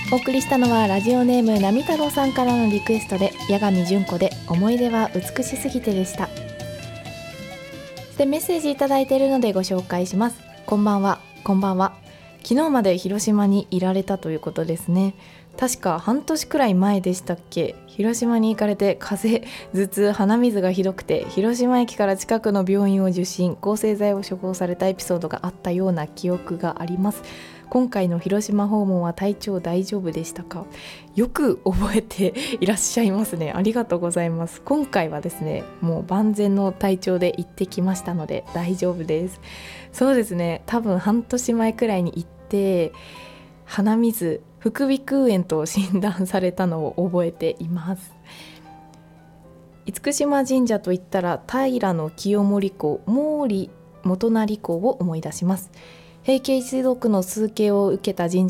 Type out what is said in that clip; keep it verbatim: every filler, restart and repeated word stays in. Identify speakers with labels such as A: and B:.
A: お送りしたのはラジオネームなみ太郎さんからのリクエストで八神純子で思い出は美しすぎてでした。そしてメッセージいただいているのでご紹介します。こんばんは。こんばんは。昨日まで広島にいられたということですね。確か半年くらい前でしたっけ。広島に行かれて風邪、頭痛、鼻水がひどくて広島駅から近くの病院を受診、抗生剤を処方されたエピソードがあったような記憶があります。今回の広島訪問は体調大丈夫でしたか。よく覚えていらっしゃいますね。ありがとうございます。今回はですね、もう万全の体調で行ってきましたので大丈夫です。そうですね、多分半年前くらいに行って鼻水、副鼻腔炎と診断されたのを覚えています。厳島神社といったら平清盛公、毛利元就公を思い出します。平家一族の崇敬を受けた神社